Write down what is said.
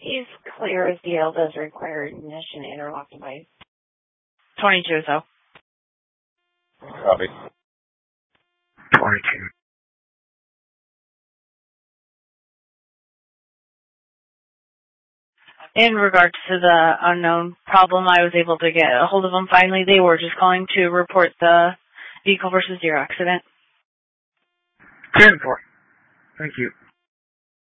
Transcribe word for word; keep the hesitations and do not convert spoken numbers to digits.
He's clear as the L does require ignition interlock device. twenty-two, so. Copy. twenty-two. In regards to the unknown problem, I was able to get a hold of them finally. They were just calling to report the vehicle versus zero accident. ten four. Thank you.